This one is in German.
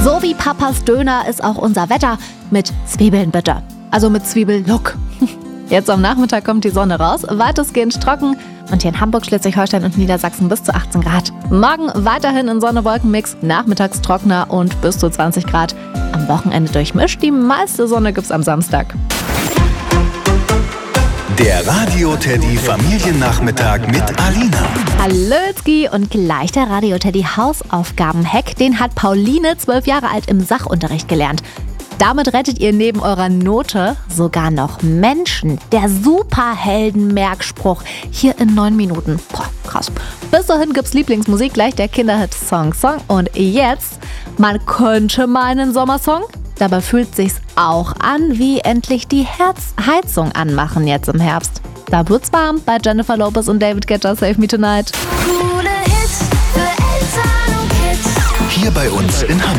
So wie Papas Döner ist auch unser Wetter mit Zwiebeln bitte. Also mit Zwiebellook. Jetzt am Nachmittag kommt die Sonne raus, weitestgehend trocken und hier in Hamburg, Schleswig-Holstein und Niedersachsen bis zu 18 Grad. Morgen weiterhin in Sonne-Wolken-Mix, nachmittags trockener und bis zu 20 Grad. Am Wochenende durchmischt, die meiste Sonne gibt's am Samstag. Der Radio Teddy Familiennachmittag mit Alina. Hallötzki und gleich der Radio Teddy Hausaufgaben-Hack. Den hat Pauline, 12 Jahre alt, im Sachunterricht gelernt. Damit rettet ihr neben eurer Note sogar noch Menschen. Der Superhelden-Merkspruch hier in 9 Minuten. Boah, krass. Bis dahin gibt's Lieblingsmusik, gleich der Kinderhit Song. Und jetzt, man könnte meinen Sommersong. Dabei fühlt sich's auch an, wie endlich die Heizung anmachen jetzt im Herbst. Da wird's warm bei Jennifer Lopez und David Guetta, Save Me Tonight. Coole Hits für Eltern und Kids. Hier bei uns in Hamburg.